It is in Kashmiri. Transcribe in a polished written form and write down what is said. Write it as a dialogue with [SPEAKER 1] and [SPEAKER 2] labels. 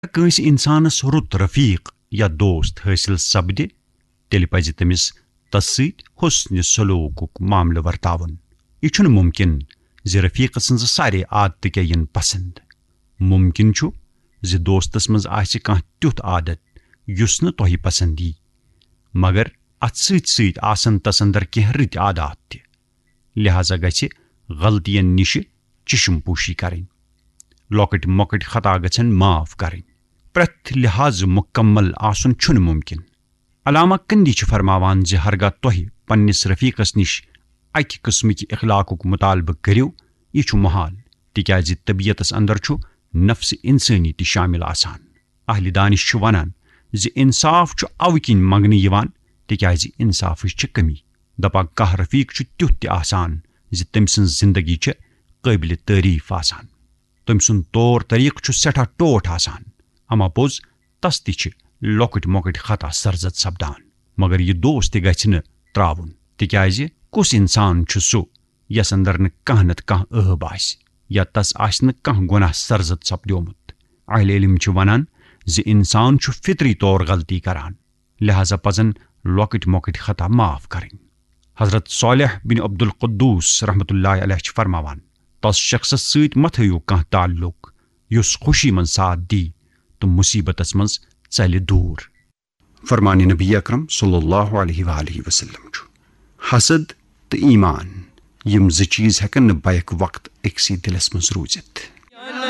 [SPEAKER 1] کٲنٛسہِ اِنسانس رُت رفیٖق یا دوست حٲصِل سپدِ تیٚلہِ پزِ تٔمِس تس سۭتۍ حُسنہِ سلوٗکُک معاملہٕ ورتاوُن. یہِ چھُنہٕ مُمکِن زِ رفیٖقہٕ سٕنٛزٕ سارے عادتہٕ کیٛاہ یِن پسنٛد. مُمکِن چھُ زِ دوستس منٛز آسہِ کانٛہہ تیُتھ عادت یُس نہٕ تۄہہِ پسنٛد یی، مگر اتھ سۭتۍ سۭتۍ آسن تس انٛدر کینٛہہ رٕتۍ عادات تہِ. لہذا گژھِ غلطین نِشہِ چشم پوشی کرٕنۍ. لۄکٕٹۍ مۄکٕٹۍ خطا گژھن معاف کرٕنۍ. پرٛٮ۪تھ لحاظ مُکمل آسُن چھُنہٕ مُمکِن. علامہ قندی چھُ فرماوان زِ ہرگاہ تۄہہِ پننِس رفیٖقس نِش اکہِ قٕسمٕکہِ اخلاقُک مُطالبہٕ کٔرِو، یہِ چھُ محال، تِکیٛازِ طبیعتس انٛدر چھُ نفسہِ اِنسٲنی تہِ شٲمِل آسان. اہلِ دانش چھُ ونان زِ انصاف چھُ اَوٕ کِنۍ منٛگنہٕ یِوان تِکیٛازِ انصافٕچ چھِ کٔمی. دپان کانٛہہ رفیٖق چھُ تیُتھ تہِ آسان زِ تٔمۍ سٕنٛز زندگی چھِ قٲبلِ تعریٖف آسان. تٔمۍ سُنٛد طور طریٖقہٕ چھُ سٮ۪ٹھاہ ٹوٹھ آسان، اما پوٚز تس تہِ چھِ لۄکٕٹۍ مۄکٕٹۍ خطا سرزد سپدان. مگر یہِ دوست تہِ گژھِ نہٕ ترٛاوُن، تِکیٛازِ کُس انسان چھُ سُہ یس انٛدر نہٕ کانٛہہ نتہٕ کانٛہہ ٲب آسہِ یا تس آسہِ نہٕ کانٛہہ گۄناہ سرزد سپدیومُت. اہلِ علم چھِ ونان زِ انسان چھُ فطری طور غلطی کران، لہذا پزن لۄکٕٹۍ مۄکٕٹۍ خطا معاف کرٕنۍ. حضرت صالح بن عبد القدوس رحمتہ اللہ علیہ چھِ فرماوان، تس شخصس سۭتۍ مہ تھٲیِو کانٛہہ تعلق یُس خوشی منٛز ساتھ دی تہٕ مُصیبتس منٛز ژلہِ دوٗر. فرمانہِ نبی اکرم صلی اللہ علیہ وآلہ وسلم چھُ حسد تہٕ ایمان یِم زٕ چیٖز ہٮ۪کن نہٕ بیک وقت أکسٕے دِلس منٛز روٗزِتھ.